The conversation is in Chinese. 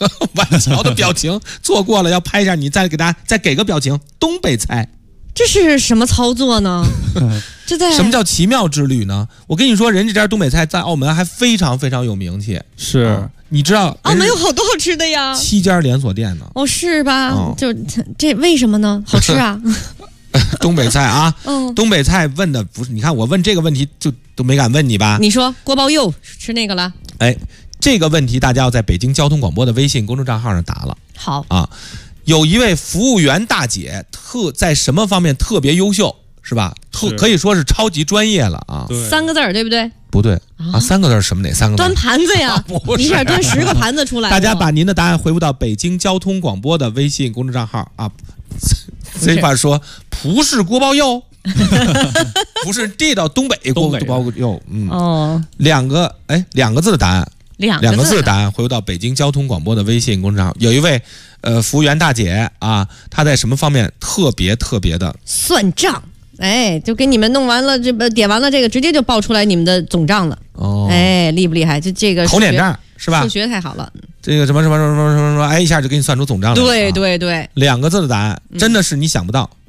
万乔的表情做过了，要拍一下，你再给大家再给个表情。东北菜， 这是什么操作呢？这在什么叫奇妙之旅呢？我跟你说，人这家东北菜在澳门还非常非常有名气。 是， 你知道澳门有好多好吃的呀 ，7家连锁店呢。 哦，是吧？就这为什么呢？好吃啊！ 东北菜啊，东北菜问的不是，你看我问这个问题就都没敢问你吧？ 你说锅包肉吃那个了？ 哎，这个问题大家要在北京交通广播的微信公众账号上答了。 好啊，有一位服务员大姐在什么方面特别优秀，是吧？可以说是超级专业了啊。 3个字儿对不对？ 不对啊，3个字什么哪3个字？ 端盘子呀！一下端10个盘子出来。 大家把您的答案回复到北京交通广播的微信公众账号啊。这话说葡式锅包肉，不是地道东北锅包肉，两个字的答案，两个字的答案回复到北京交通广播的微信公众账号。有一位服务员大姐啊，她在什么方面特别的算账？哎，就给你们弄完了，点完了这个，直接就报出来你们的总账了。哦，哎，厉不厉害？就这个口脸账是吧？ 数学太好了。 这个什么，哎，一下就给你算出总账来了。 对，2 个字的答案，真的是你想不到。